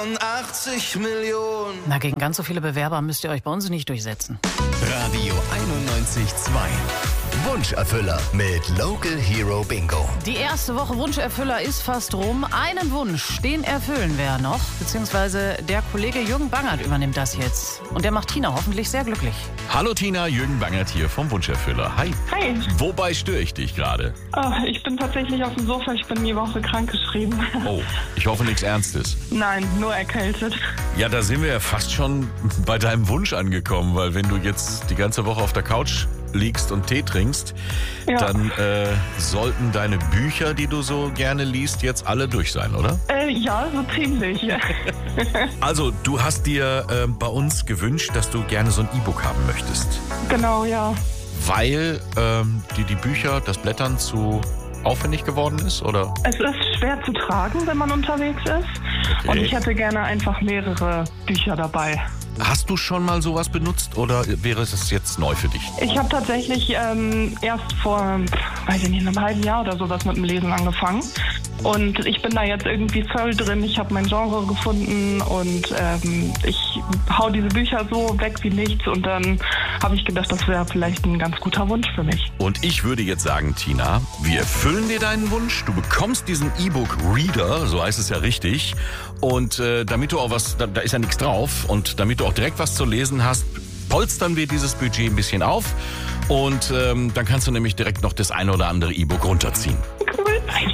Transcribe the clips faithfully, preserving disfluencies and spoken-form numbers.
vierundachtzig Millionen. Na, gegen ganz so viele Bewerber müsst ihr euch bei uns nicht durchsetzen. Radio einundneunzig Komma zwei. Wunscherfüller mit Local Hero Bingo. Die erste Woche Wunscherfüller ist fast rum. Einen Wunsch, den erfüllen wir noch. Beziehungsweise der Kollege Jürgen Bangert übernimmt das jetzt. Und der macht Tina hoffentlich sehr glücklich. Hallo Tina, Jürgen Bangert hier vom Wunscherfüller. Hi. Hi. Wobei störe ich dich gerade? Oh, ich bin tatsächlich auf dem Sofa. Ich bin die Woche krankgeschrieben. Oh, ich hoffe nichts Ernstes. Nein, nur erkältet. Ja, da sind wir ja fast schon bei deinem Wunsch angekommen, weil wenn du jetzt die ganze Woche auf der Couch liegst und Tee trinkst, Ja. dann äh, sollten deine Bücher, die du so gerne liest, jetzt alle durch sein, oder? Äh, ja, so ziemlich. Also, du hast dir äh, bei uns gewünscht, dass du gerne so ein E-Book haben möchtest, Genau, ja. weil ähm, dir die Bücher, das Blättern zu aufwendig geworden ist, oder? Es ist schwer zu tragen, wenn man unterwegs ist. Und ich hätte gerne einfach mehrere Bücher dabei. Hast du schon mal sowas benutzt oder wäre es jetzt neu für dich? Ich habe tatsächlich ähm, erst vor, weiß ich nicht, einem halben Jahr oder sowas mit dem Lesen angefangen. Und ich bin da jetzt irgendwie voll drin. Ich habe mein Genre gefunden und ähm, ich hau diese Bücher so weg wie nichts. Und dann habe ich gedacht, das wäre vielleicht ein ganz guter Wunsch für mich. Und ich würde jetzt sagen, Tina, wir erfüllen dir deinen Wunsch. Du bekommst diesen E-Book-Reader, so heißt es ja richtig. Und äh, damit du auch was, da, da ist ja nichts drauf. Und damit du auch direkt was zu lesen hast, polstern wir dieses Budget ein bisschen auf. Und ähm, dann kannst du nämlich direkt noch das eine oder andere E-Book runterziehen. Cool.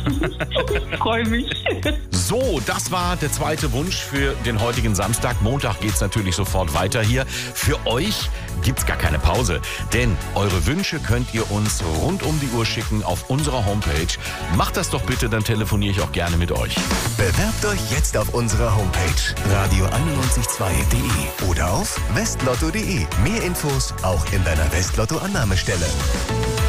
Ich freue mich. So, das war der zweite Wunsch für den heutigen Samstag. Montag geht's natürlich sofort weiter hier. Für euch gibt's gar keine Pause, denn eure Wünsche könnt ihr uns rund um die Uhr schicken auf unserer Homepage. Macht das doch bitte, dann telefoniere ich auch gerne mit euch. Bewerbt euch jetzt auf unserer Homepage radio einundneunzig Komma zwei punkt de oder auf westlotto punkt de. Mehr Infos auch in deiner Westlotto-Annahmestelle.